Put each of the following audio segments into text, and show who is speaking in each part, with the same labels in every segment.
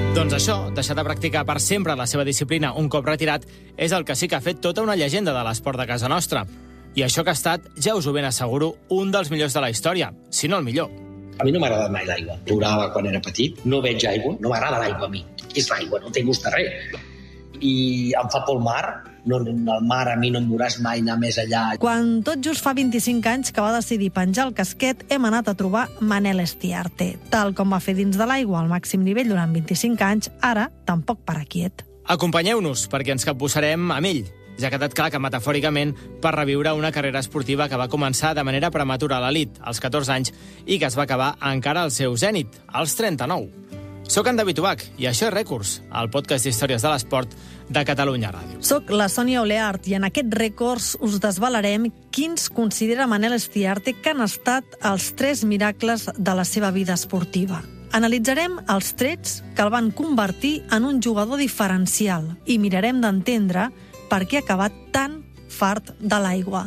Speaker 1: Doncs això, deixar de practicar per sempre la seva disciplina un cop retirat, és el que sí que ha fet tota una llegenda de l'esport de casa nostra. I això que ha estat, ja us ho ben asseguro, un dels millors de la història, si no el millor.
Speaker 2: A mi no m'ha agradat mai l'aigua. Plorava quan era petit, no veig aigua, no m'agrada l'aigua a mi. Què és l'aigua? No té gust a res. I em fa por el mar. No, el mar a mi no em veuràs mai anar més enllà.
Speaker 3: Quan tot just fa 25 anys que va decidir penjar el casquet, hem anat a trobar Manel Estiarte. Tal com va fer dins de l'aigua al màxim nivell durant 25 anys, ara tampoc para quiet.
Speaker 1: Acompanyeu-nos, perquè ens capbussarem amb ell. Ja ha quedat clar que, metafòricament, per reviure una carrera esportiva que va començar de manera prematura a l'elit, als 14 anys, i que es va acabar encara al seu zènit, als 39. Soc en David Ubach, i això és Rècords, el podcast d'històries de l'esport de Catalunya Ràdio.
Speaker 3: Soc la Sònia Oleart, i en aquest Rècords us desvelarem quins considera Manel Estiarte que han estat els 3 miracles de la seva vida esportiva. Analitzarem els trets que el van convertir en un jugador diferencial i mirarem d'entendre per què ha acabat tan fart de l'aigua.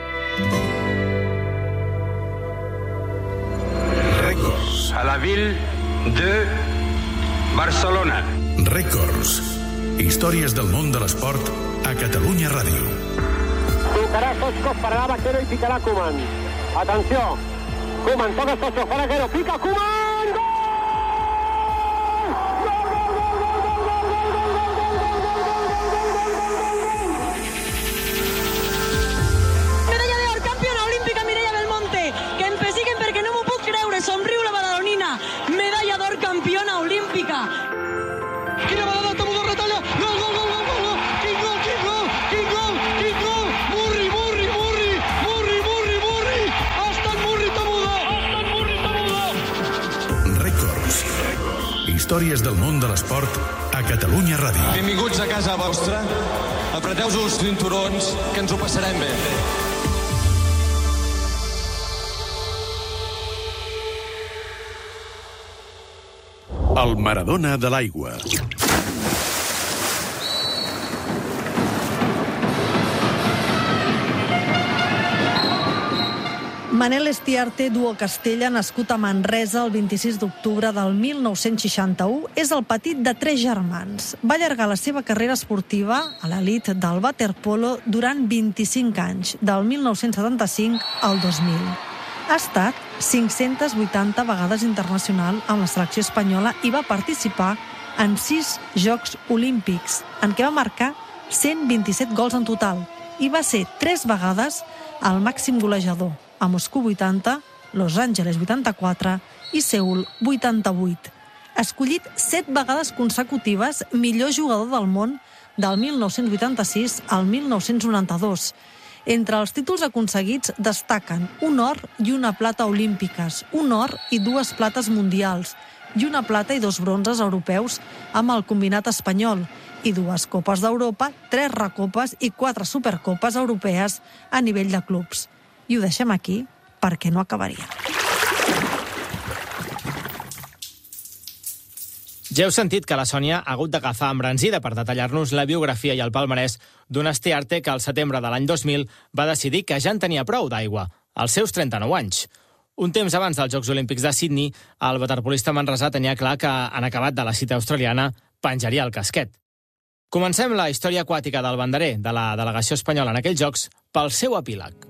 Speaker 4: Rècords a la ville de Barcelona.
Speaker 5: Rècords. Històries del món de l'esport a Catalunya Ràdio.
Speaker 6: Tocarà Sosco, pararà Vaquero i picarà Koeman. Atenció. Koeman, toca Sosco, fa Vaquero, pica Koeman! Gol!
Speaker 7: Medalla d'or, campiona olímpica Mireia Belmonte. Que em pessiguen perquè no m'ho puc creure. Somriu la badalonina. Medalla d'or, campiona olímpica.
Speaker 6: Quina vegada Tamudo retalla! Gol, gol, gol, gol, gol! Quin gol, quin gol, quin gol, quin gol! Murri, Murri, Murri! Murri, Murri, Murri! Ha estat Murri Tamudo! Ha estat Murri Tamudo!
Speaker 5: Rècords. Històries del món de l'esport a Catalunya Ràdio.
Speaker 8: Benvinguts a casa vostra. Apreteu-vos els cinturons, que ens ho passarem bé.
Speaker 5: El Maradona de l'aigua.
Speaker 3: Manel Estiarte Duo Castella, nascut a Manresa el 26 d'octubre del 1961, és el petit de 3 germans. Va allargar la seva carrera esportiva a l'elit del waterpolo durant 25 anys, del 1975 al 2000. Ha estat 580 vegades internacional amb la selecció espanyola i va participar en 6 Jocs Olímpics, en què va marcar 127 gols en total, i va ser 3 vegades el màxim golejador, a Moscou 80, Los Angeles 84 i Seül 88. Escollit 7 vegades consecutives millor jugador del món del 1986 al 1992. Entre els títols aconseguits destaquen un or i una plata olímpiques, un or i 2 plates mundials, i una plata i 2 bronzes europeus amb el combinat espanyol, i 2 copes d'Europa, 3 recopes i 4 supercopes europees a nivell de clubs. I ho deixem aquí perquè no acabaria.
Speaker 1: Ja heu sentit que la Sònia ha hagut d'agafar embranzida per detallar-nos la biografia i el palmarès d'un Estiarte que al setembre de l'any 2000 va decidir que ja en tenia prou d'aigua, als seus 39 anys. Un temps abans dels Jocs Olímpics de Sydney, el waterpolista manresà tenia clar que, en acabat de la cita australiana, penjaria el casquet. Comencem la història aquàtica del banderer de la delegació espanyola en aquells Jocs pel seu epíleg.